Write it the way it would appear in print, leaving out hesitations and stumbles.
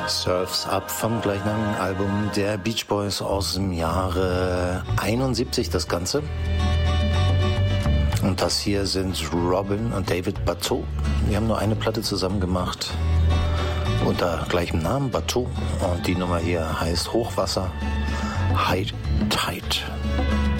Surf's Up vom gleichnamigen Album der Beach Boys aus dem Jahre 71 das Ganze. Und das hier sind Robin und David Bateau. Die haben nur eine Platte zusammen gemacht unter gleichem Namen, Bateau. Und die Nummer hier heißt Hochwasser, High Tide.